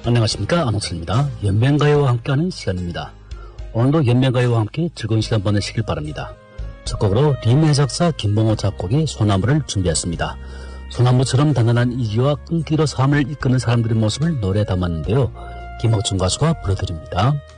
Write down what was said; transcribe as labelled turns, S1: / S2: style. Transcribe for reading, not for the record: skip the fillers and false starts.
S1: 안녕하십니까, 안홍철입니다. 연맹가요와 함께하는 시간입니다. 오늘도 연맹가요와 함께 즐거운 시간 보내시길 바랍니다. 첫 곡으로 림의 작사 김봉호 작곡의 소나무를 준비했습니다. 소나무처럼 단단한 이기와 끈기로 삶을 이끄는 사람들의 모습을 노래에 담았는데요. 김옥준 가수가 불러드립니다.